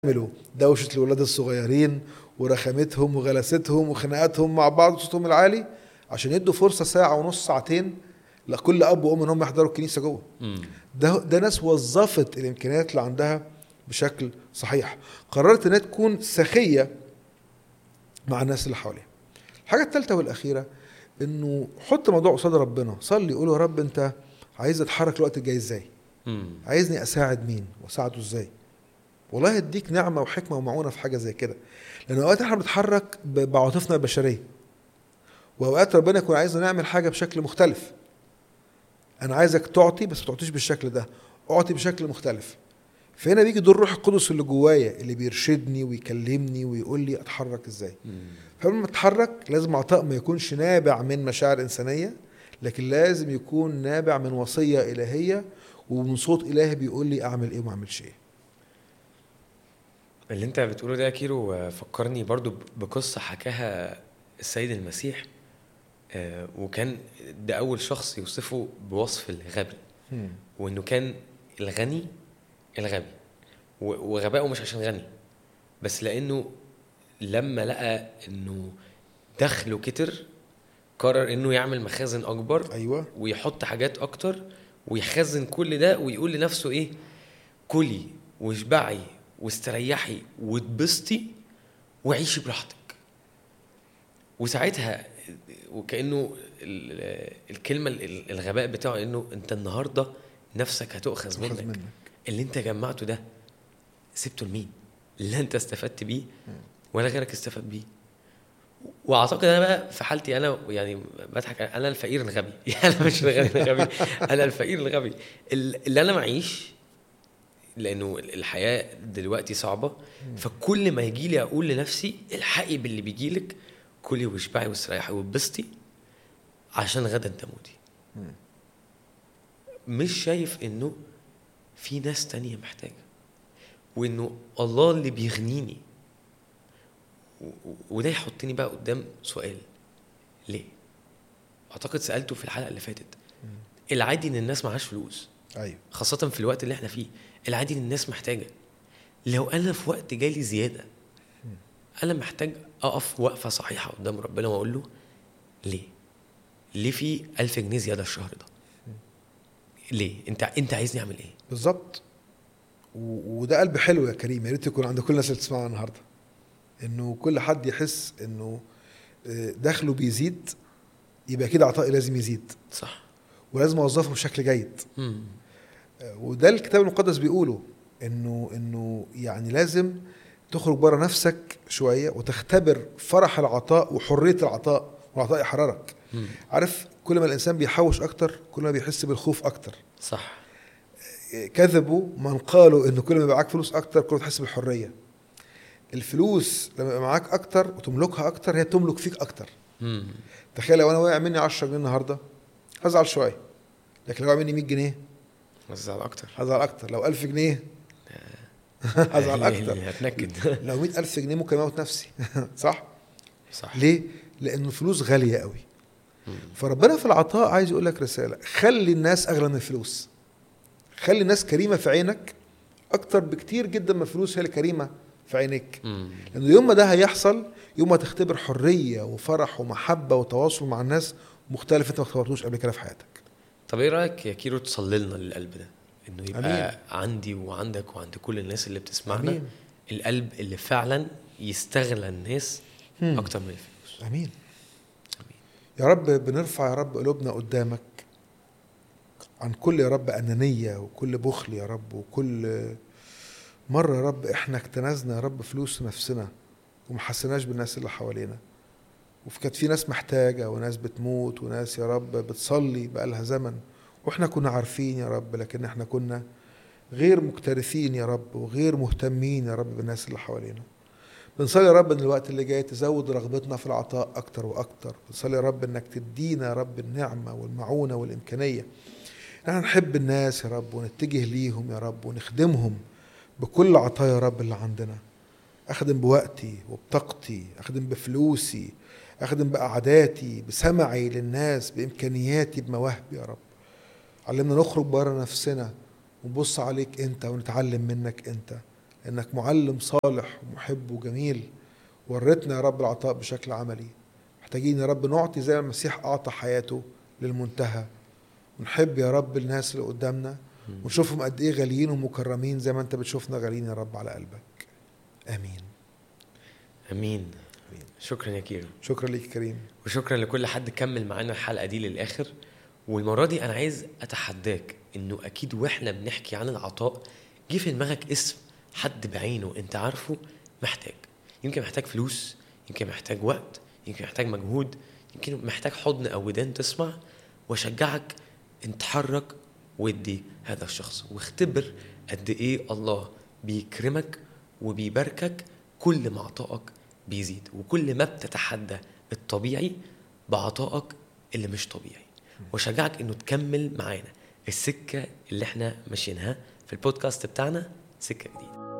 يعملوا دوشة الولاد الصغيرين ورخامتهم وغلاستهم وخناقاتهم مع بعض وصوتهم العالي عشان يدوا فرصة ساعة ونص ساعتين لكل أب وأم إنهم يحضروا الكنيسة جوه. ده ناس وظفت الإمكانيات اللي عندها بشكل صحيح، قررت إنها تكون سخية مع الناس اللي حواليها. الحاجة الثالثة والأخيرة إنه حط موضوع قصاد ربنا، صلي قول يا رب أنت عايز أتحرك الوقت الجاي إزاي؟ عايزني أساعد مين وأساعده إزاي؟ والله يديك نعمة وحكمة ومعونة في حاجة زي كده، لأن أوقات احنا بنتحرك بعاطفنا البشرية، وأوقات ربنا يكون عايزنا نعمل حاجة بشكل مختلف. أنا عايزك تعطي بس ما تعطيش بالشكل ده، أعطي بشكل مختلف. فهنا بيجي دور الروح القدس اللي جوايا اللي بيرشدني ويكلمني ويقول لي أتحرك إزاي. فلما أتحرك لازم عطاء ما يكونش نابع من مشاعر إنسانية، لكن لازم يكون نابع من وصية إلهية ومن صوت إلهي بيقول لي أعمل إيه وما أعملش إيه. اللي انت بتقوله ده يا كيرو فكرني برضو بقصة حكاها السيد المسيح، وكان ده أول شخص يوصفه بوصف الغبي، وإنه كان الغني الغبي، وغبائه مش عشان غني بس لأنه لما لقى إنه دخله كتر قرر إنه يعمل مخازن أكبر. أيوة. ويحط حاجات أكتر ويخزن كل ده ويقول لنفسه إيه، كلي واشبعي واستريحي واتبسطي وعيشي براحتك. وساعتها وكأنه الكلمة الغباء بتاعه انه انت النهاردة نفسك هتؤخذ منك. اللي انت جمعته ده سبته لمين؟ اللي انت استفدت بيه ولا غيرك استفاد بيه. واعتقد انا بقى في حالتي انا يعني بضحك، انا الفقير الغبي يعني انا مش الغني الغبي، انا الفقير الغبي اللي انا معيش، لانه الحياه دلوقتي صعبه. فكل ما يجي لي اقول لنفسي الحقي باللي بيجيلك، كلي واشبعي واستريحي واتبسطي عشان غدا تموتي. مش شايف انه في ناس تانية محتاجه، وانه الله اللي بيغنيني. وده يحطني بقى قدام سؤال، ليه؟ اعتقد سألته في الحلقه اللي فاتت. العادي ان الناس معهاش فلوس، أيوة. خاصه في الوقت اللي احنا فيه. العادي ان الناس محتاجه. لو انا في وقت جالي زياده، انا محتاج اقف وقفه صحيحه قدام ربنا واقول له ليه في 1000 جنيه زياده الشهر ده؟ ليه انت عايزني اعمل ايه بالظبط؟ وده قلب حلو يا كريم، يا ريت يكون عند كل الناس اللي تسمعنا النهارده، انه كل حد يحس انه دخله بيزيد، يبقى كده عطائي لازم يزيد، صح، ولازم اوظفه بشكل جيد. وده الكتاب المقدس بيقوله انه يعني لازم تخرج بره نفسك شويه وتختبر فرح العطاء وحريه العطاء، والعطاء يحررك. عارف، كل ما الانسان بيحوش اكتر كل ما بيحس بالخوف اكتر. صح. كذبوا من قالوا انه كل ما يبقى معاك فلوس اكتر كل ما تحس بالحريه. الفلوس لما يبقى معاك اكتر وتملكها اكتر هي تملك فيك اكتر. تخيل لو انا واقع مني 10 جنيه النهارده هزعل شويه، لكن لو واقع مني 100 جنيه هزعل اكتر. لو 1000 جنيه هزعل اكتر. هتنكد. لو 100,000 جنيه ممكن اموت نفسي. صح. ليه؟ لأن الفلوس غالية قوي. فربنا في العطاء عايز يقول لك رسالة، خلي الناس أغلى من الفلوس، خلي الناس كريمة في عينك أكتر بكتير جدا من الفلوس هي الكريمة في عينك. لأنه يوم ما ده هيحصل، يوم ما تختبر حرية وفرح ومحبة وتواصل مع الناس مختلف أنت ما اختبرتوش قبل كده في حياتك. طب إيه رأيك يا كيرو تصلي لنا للقلب ده، إنه يبقى أمين. عندي وعندك وعند كل الناس اللي بتسمعنا. أمين. القلب اللي فعلا يستغل الناس أكتر من الفلوس. أمين. يا رب بنرفع يا رب قلوبنا قدامك عن كل يا رب أنانية وكل بخل يا رب، وكل مرة يا رب احنا اكتنزنا يا رب فلوس نفسنا ومحسناش بالناس اللي حوالينا، وكانت في ناس محتاجة وناس بتموت وناس يا رب بتصلي بقالها زمن واحنا كنا عارفين يا رب، لكن احنا كنا غير مكترثين يا رب وغير مهتمين يا رب بالناس اللي حوالينا. بنصلي يا رب ان الوقت اللي جاي تزود رغبتنا في العطاء اكتر واكتر. بنصلي يا رب انك تدينا يا رب النعمة والمعونة والامكانية، احنا نحب الناس يا رب ونتجه ليهم يا رب ونخدمهم بكل عطايا يا رب اللي عندنا. اخدم بوقتي وبطاقتي، اخدم بفلوسي، اخدم بقعداتي، بسمعي للناس، بامكانياتي، بمواهبي يا رب. علمنا نخرج بره نفسنا ونبص عليك انت ونتعلم منك انت، انك معلم صالح ومحب وجميل، ورتنا يا رب العطاء بشكل عملي. محتاجين يا رب نعطي زي ما المسيح اعطى حياته للمنتهى، ونحب يا رب الناس اللي قدامنا ونشوفهم قد ايه غاليين ومكرمين زي ما انت بتشوفنا غاليين يا رب على قلبك. امين امين. شكرا يا كيرو. شكرا ليك كريم، وشكرا لكل حد كمل معانا الحلقه دي للاخر. والمره دي انا عايز اتحداك انه اكيد واحنا بنحكي عن العطاء جه في دماغك اسم حد بعينه انت عارفه محتاج، يمكن محتاج فلوس، يمكن محتاج وقت، يمكن محتاج مجهود، يمكن محتاج حضن او ودان تسمع. واشجعك ان تحرك ودي هذا الشخص، واختبر قد ايه الله بيكرمك وبيباركك كل ما عطائك بيزيد، وكل ما بتتحدى الطبيعي بعطائك اللي مش طبيعي. وشجعك انه تكمل معانا السكة اللي احنا ماشيينها في البودكاست بتاعنا، سكة جديدة.